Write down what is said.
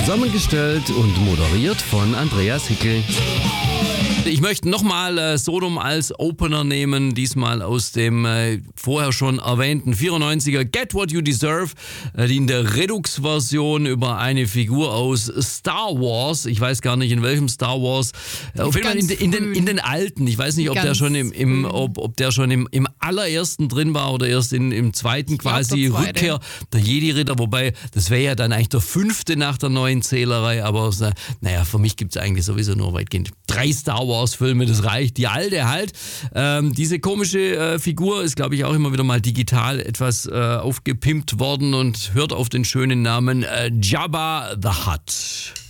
Zusammengestellt und moderiert von Andreas Hickel. Ich möchte nochmal Sodom als Opener nehmen, diesmal aus dem vorher schon erwähnten 94er Get What You Deserve, die in der Redux-Version über eine Figur aus Star Wars, ich weiß gar nicht in welchem Star Wars, auf jeden Fall in den alten, ich weiß nicht, ob der schon ob der schon im allerersten drin war oder erst im zweiten quasi, Rückkehr der Jedi-Ritter, wobei das wäre ja dann eigentlich der 5. nach der neuen Zählerei, aber naja, für mich gibt es eigentlich sowieso nur weitgehend 3 Star Wars-Filme, das reicht. Die alte halt. Diese komische Figur ist, glaube ich, auch immer wieder mal digital etwas aufgepimpt worden und hört auf den schönen Namen Jabba the Hutt.